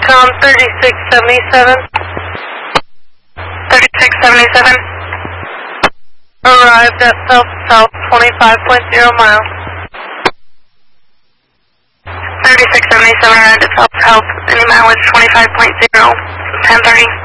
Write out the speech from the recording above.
Tom 3677. 3677. Arrived at south 25.0 miles. 3677 arrived at south, any mileage 25.0, 1030.